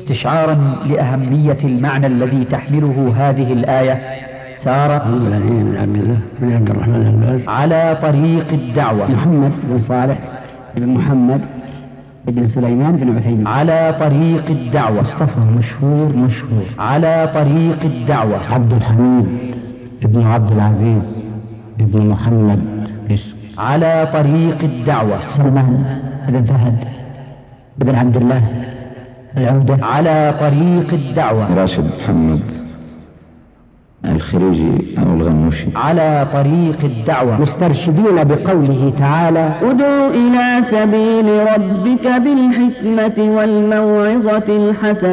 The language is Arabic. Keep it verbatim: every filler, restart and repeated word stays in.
واستشعارا لأهمية المعنى الذي تحمله هذه الآية سار عبد الرحمن على طريق الدعوة محمد بن صالح بن محمد بن سليمان بن عثيمين على طريق الدعوة مصطفى مشهور مشهور على طريق الدعوة عبد الحميد ابن عبد العزيز ابن محمد على طريق الدعوة سلمان بن فهد بن عبد الله العودة على طريق الدعوة راشد محمد الخريجي أو الغنوشي على طريق الدعوة مسترشدين بقوله تعالى ادع إلى سبيل ربك بالحكمة والموعظة الحسنة